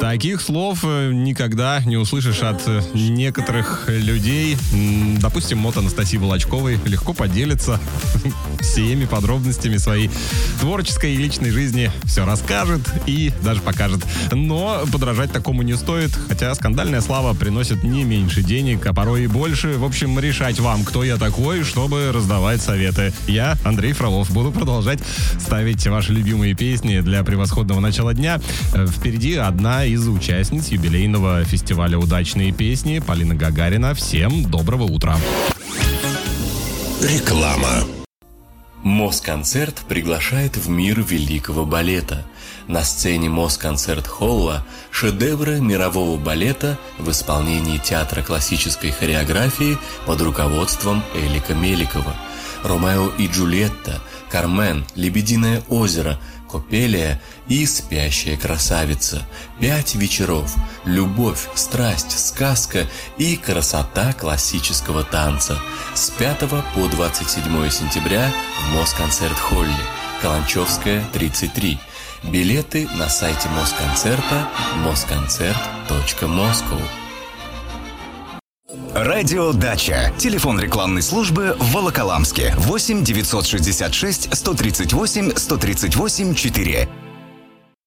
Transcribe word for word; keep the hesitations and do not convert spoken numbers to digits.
Таких слов никогда не услышишь от некоторых людей. Допустим, вот Анастасии Волочковой легко поделится всеми подробностями своей творческой и личной жизни. Все расскажет и даже покажет. Но подражать такому не стоит, хотя скандальная слава приносит не меньше денег, а порой и больше. В общем, решать вам, кто я такой, чтобы раздавать советы. Я, Андрей Фролов, буду продолжать ставить ваши любимые песни для превосходного начала дня. Впереди одна из участниц юбилейного фестиваля «Удачные песни» Полина Гагарина. Всем доброго утра. Реклама. Москонцерт приглашает в мир великого балета. На сцене Москонцерт-холла шедевры мирового балета в исполнении театра классической хореографии под руководством Элика Меликова. «Ромео и Джульетта», «Кармен», «Лебединое озеро», «Копелия» и «Спящая красавица». Пять вечеров. Любовь, страсть, сказка и красота классического танца. С пятого по двадцать седьмое сентября в Москонцерт-холле. Каланчевская, тридцать три. Билеты на сайте Москонцерта москонцерт точка москоу. Радио «Дача». Телефон рекламной службы в Волоколамске. восемь девятьсот шестьдесят шесть сто тридцать восемь сто тридцать восемь четыре.